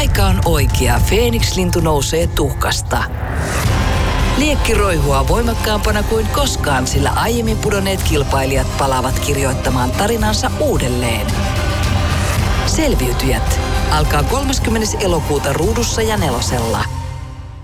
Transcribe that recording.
Aika on oikea. Feeniks-lintu nousee tuhkasta. Liekki roihua voimakkaampana kuin koskaan, sillä aiemmin pudonneet kilpailijat palaavat kirjoittamaan tarinansa uudelleen. Selviytyjät alkaa 30. elokuuta Ruudussa ja Nelosella.